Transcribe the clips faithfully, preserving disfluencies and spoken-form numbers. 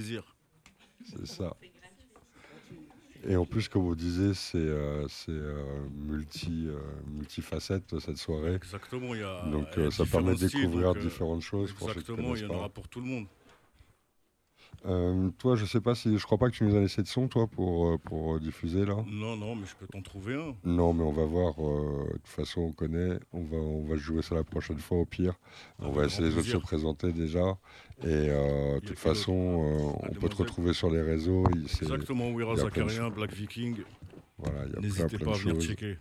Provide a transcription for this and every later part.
Plaisir. C'est ça. Et en plus, comme vous disiez, c'est, euh, c'est euh, multi, euh, multifacette cette soirée. Exactement, il y a Donc il y a euh, ça permet de différents styles, découvrir donc, euh, différentes choses pour ceux qui ne exactement, il connaissent y en aura pas. pour tout le monde. Euh, toi, je sais pas si, je crois pas que tu nous as laissé de son, toi, pour, euh, pour euh, diffuser là. Non, non, mais je peux t'en trouver un. Non, mais on va voir. euh, De toute façon, on connaît. On va, on va jouer ça la prochaine fois au pire. On Avec va grand essayer les autres se plaisir. présenter déjà. Et euh, de Il y a toute quel façon, autre euh, on peut te Mademoiselle. retrouver sur les réseaux. Il, c'est- Exactement, Wira il y a plein de Zakarien, choses. Black Viking. Voilà, il y a plein, N'hésitez plein pas de à venir choses. checker.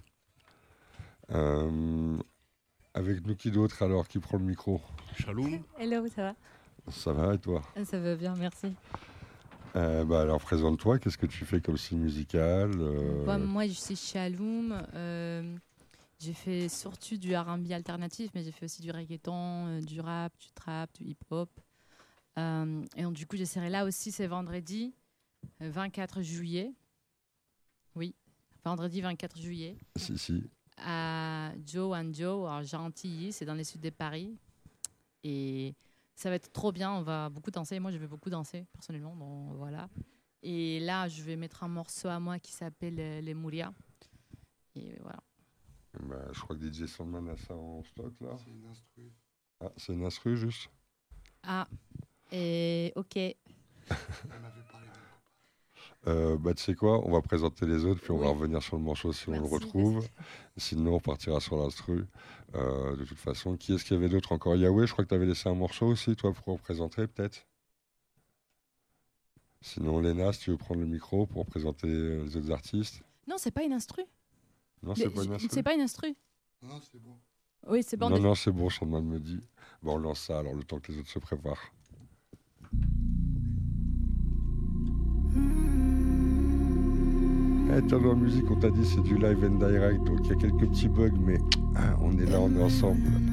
Euh, Avec nous, qui d'autre alors qui prend le micro? Chaloum, Hello, ça va? Ça va et toi? Ah, ça va bien, merci. Euh, bah alors présente-toi, qu'est-ce que tu fais comme style musical? euh, Bah, moi, je suis Chaloum. euh, j'ai fait surtout du R and B alternatif, mais j'ai fait aussi du reggaeton, euh, du rap, du trap, du hip-hop. Euh, et donc, du coup, je serai là aussi, c'est vendredi, euh, vingt-quatre juillet. Oui, vendredi vingt-quatre juillet, Si, si. à Joe and Joe, à Gentilly, c'est dans les sud de Paris. Et ça va être trop bien, on va beaucoup danser. Moi, je vais beaucoup danser, personnellement, donc voilà. Et là, je vais mettre un morceau à moi qui s'appelle euh, Les Mouria. Et voilà. Bah, je crois que D J Sandman a ça en stock là. C'est une instru. Ah, c'est une instru juste? Ah, et ok. Elle m'avait parlé de Euh, bah, tu sais quoi, on va présenter les autres, puis on Oui. va revenir sur le morceau si on Merci, le retrouve. Sinon, on partira sur l'instru. Euh, de toute façon, qui est-ce qu'il y avait d'autre encore? Yahweh, je crois que tu avais laissé un morceau aussi, toi, pour représenter peut-être. Sinon, Léna, si tu veux prendre le micro pour présenter euh, les autres artistes. Non, c'est pas une instru. Non, c'est Le- pas une je- instru. C'est pas une instru. Non, c'est bon. Oui, c'est bon. Non, de- non, c'est bon, Sandman me dit. Bon, on lance ça alors, le temps que les autres se préparent. Eh, t'as dans la musique, on t'a dit c'est du live and direct, donc il y a quelques petits bugs, mais ah, on est là, on est ensemble.